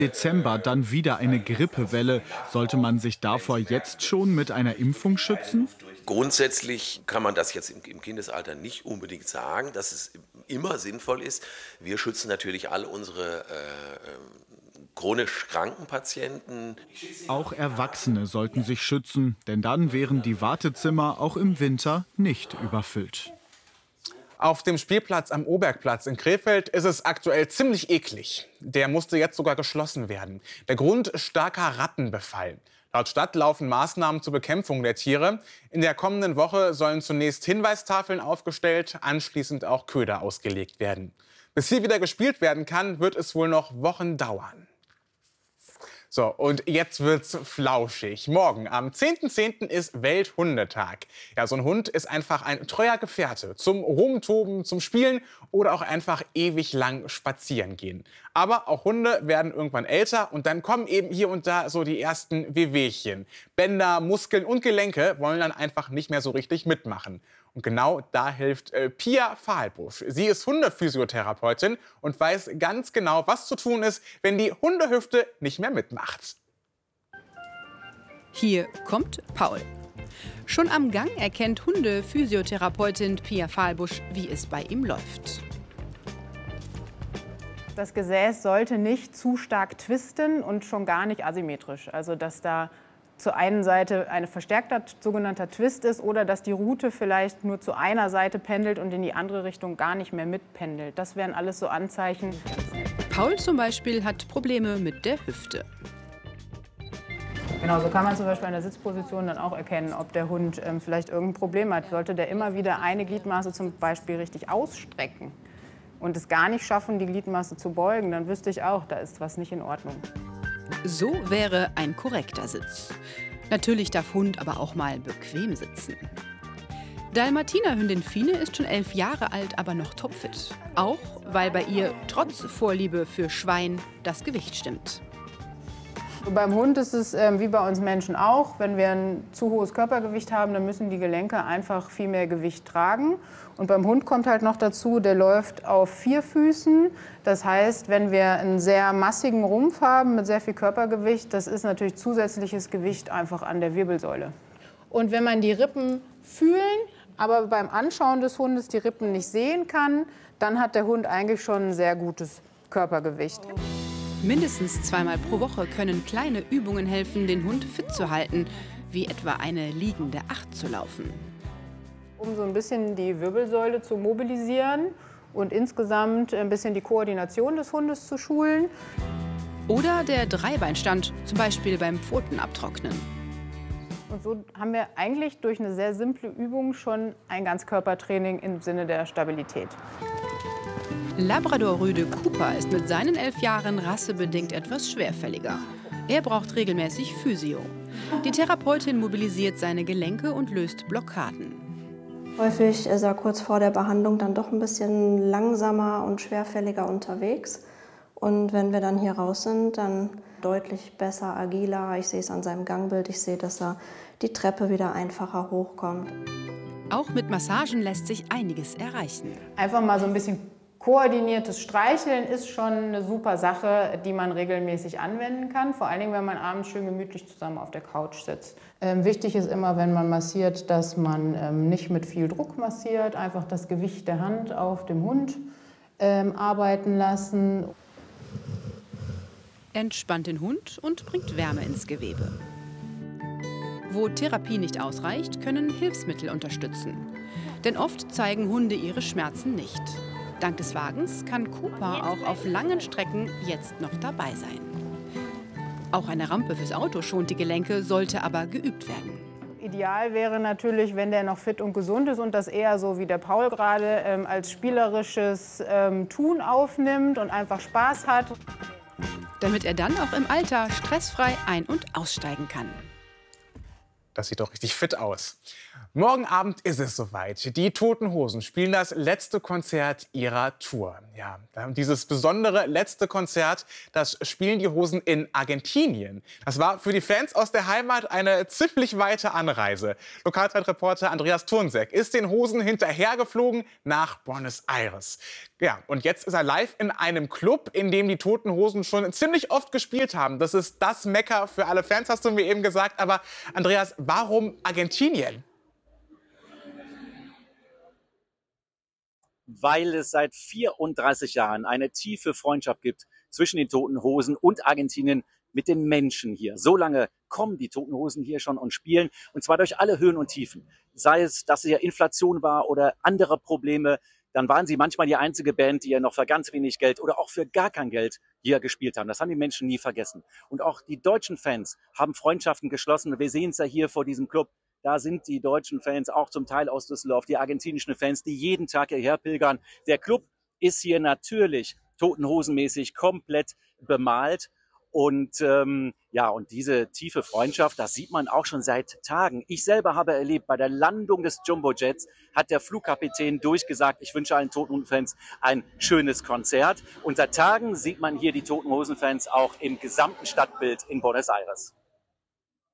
Dezember dann wieder eine Grippewelle. Sollte man sich davor jetzt schon mit einer Impfung schützen? Grundsätzlich kann man das jetzt im Kindesalter nicht unbedingt sagen, dass es immer sinnvoll ist. Wir schützen natürlich alle unsere chronisch kranken Patienten. Auch Erwachsene sollten sich schützen, denn dann wären die Wartezimmer auch im Winter nicht überfüllt. Auf dem Spielplatz am Obergplatz in Krefeld ist es aktuell ziemlich eklig. Der musste jetzt sogar geschlossen werden. Der Grund: starker Rattenbefall. Laut Stadt laufen Maßnahmen zur Bekämpfung der Tiere. In der kommenden Woche sollen zunächst Hinweistafeln aufgestellt, anschließend auch Köder ausgelegt werden. Bis hier wieder gespielt werden kann, wird es wohl noch Wochen dauern. So, und jetzt wird's flauschig. Morgen, am 10.10. ist Welthundetag. Ja, so ein Hund ist einfach ein treuer Gefährte zum Rumtoben, zum Spielen oder auch einfach ewig lang spazieren gehen. Aber auch Hunde werden irgendwann älter und dann kommen eben hier und da so die ersten Wehwehchen. Bänder, Muskeln und Gelenke wollen dann einfach nicht mehr so richtig mitmachen. Und genau da hilft Pia Fahlbusch. Sie ist Hundephysiotherapeutin und weiß ganz genau, was zu tun ist, wenn die Hundehüfte nicht mehr mitmacht. Hier kommt Paul. Schon am Gang erkennt Hundephysiotherapeutin Pia Fahlbusch, wie es bei ihm läuft. Das Gesäß sollte nicht zu stark twisten und schon gar nicht asymmetrisch. Also dass da zur einen Seite ein verstärkter sogenannter Twist ist oder dass die Rute vielleicht nur zu einer Seite pendelt und in die andere Richtung gar nicht mehr mitpendelt. Das wären alles so Anzeichen. Paul zum Beispiel hat Probleme mit der Hüfte. Genau, so kann man zum Beispiel an der Sitzposition dann auch erkennen, ob der Hund vielleicht irgendein Problem hat. Sollte der immer wieder eine Gliedmaße zum Beispiel richtig ausstrecken und es gar nicht schaffen, die Gliedmaße zu beugen, dann wüsste ich auch, da ist was nicht in Ordnung. So wäre ein korrekter Sitz. Natürlich darf Hund aber auch mal bequem sitzen. Dalmatinerhündin Fine ist schon 11 Jahre alt, aber noch topfit. Auch weil bei ihr trotz Vorliebe für Schwein das Gewicht stimmt. Beim Hund ist es wie bei uns Menschen auch. Wenn wir ein zu hohes Körpergewicht haben, dann müssen die Gelenke einfach viel mehr Gewicht tragen. Und beim Hund kommt halt noch dazu, der läuft auf 4 Füßen. Das heißt, wenn wir einen sehr massigen Rumpf haben mit sehr viel Körpergewicht, das ist natürlich zusätzliches Gewicht einfach an der Wirbelsäule. Und wenn man die Rippen fühlen, aber beim Anschauen des Hundes die Rippen nicht sehen kann, dann hat der Hund eigentlich schon ein sehr gutes Körpergewicht. Mindestens zweimal pro Woche können kleine Übungen helfen, den Hund fit zu halten, wie etwa eine liegende Acht zu laufen. Um so ein bisschen die Wirbelsäule zu mobilisieren und insgesamt ein bisschen die Koordination des Hundes zu schulen. Oder der Dreibeinstand, zum Beispiel beim Pfotenabtrocknen. Und so haben wir eigentlich durch eine sehr simple Übung schon ein Ganzkörpertraining im Sinne der Stabilität. Labrador-Rüde Cooper ist mit seinen 11 Jahren rassebedingt etwas schwerfälliger. Er braucht regelmäßig Physio. Die Therapeutin mobilisiert seine Gelenke und löst Blockaden. Häufig ist er kurz vor der Behandlung dann doch ein bisschen langsamer und schwerfälliger unterwegs. Und wenn wir dann hier raus sind, dann deutlich besser, agiler. Ich sehe es an seinem Gangbild, ich sehe, dass er die Treppe wieder einfacher hochkommt. Auch mit Massagen lässt sich einiges erreichen. Einfach mal so ein bisschen koordiniertes Streicheln ist schon eine super Sache, die man regelmäßig anwenden kann. Vor allen Dingen, wenn man abends schön gemütlich zusammen auf der Couch sitzt. Wichtig ist immer, wenn man massiert, dass man nicht mit viel Druck massiert. Einfach das Gewicht der Hand auf dem Hund arbeiten lassen. Entspannt den Hund und bringt Wärme ins Gewebe. Wo Therapie nicht ausreicht, können Hilfsmittel unterstützen. Denn oft zeigen Hunde ihre Schmerzen nicht. Dank des Wagens kann Cooper auch auf langen Strecken jetzt noch dabei sein. Auch eine Rampe fürs Auto schont die Gelenke, sollte aber geübt werden. Ideal wäre natürlich, wenn der noch fit und gesund ist und das eher so wie der Paul gerade als spielerisches Tun aufnimmt und einfach Spaß hat. Damit er dann auch im Alter stressfrei ein- und aussteigen kann. Das sieht doch richtig fit aus. Morgen Abend ist es soweit. Die Toten Hosen spielen das letzte Konzert ihrer Tour. Ja, Ja, dieses besondere letzte Konzert, das spielen die Hosen in Argentinien. Das war für die Fans aus der Heimat eine ziemlich weite Anreise. Lokalzeitreporter Andreas Turnseck ist den Hosen hinterhergeflogen nach Buenos Aires. Ja, und jetzt ist er live in einem Club, in dem die Toten Hosen schon ziemlich oft gespielt haben. Das ist das Mekka für alle Fans, hast du mir eben gesagt. Aber Andreas, warum Argentinien? Weil es seit 34 Jahren eine tiefe Freundschaft gibt zwischen den Toten Hosen und Argentinien mit den Menschen hier. So lange kommen die Toten Hosen hier schon und spielen, und zwar durch alle Höhen und Tiefen. Sei es, dass hier Inflation war oder andere Probleme, dann waren sie manchmal die einzige Band, die ja noch für ganz wenig Geld oder auch für gar kein Geld hier gespielt haben. Das haben die Menschen nie vergessen. Und auch die deutschen Fans haben Freundschaften geschlossen. Wir sehen es ja hier vor diesem Club. Da sind die deutschen Fans, auch zum Teil aus Düsseldorf, die argentinischen Fans, die jeden Tag hierher pilgern. Der Club ist hier natürlich Toten Hosen-mäßig komplett bemalt. Und und diese tiefe Freundschaft, das sieht man auch schon seit Tagen. Ich selber habe erlebt, bei der Landung des Jumbo-Jets hat der Flugkapitän durchgesagt, ich wünsche allen Toten Hosen-Fans ein schönes Konzert. Und seit Tagen sieht man hier die Toten Hosen-Fans auch im gesamten Stadtbild in Buenos Aires.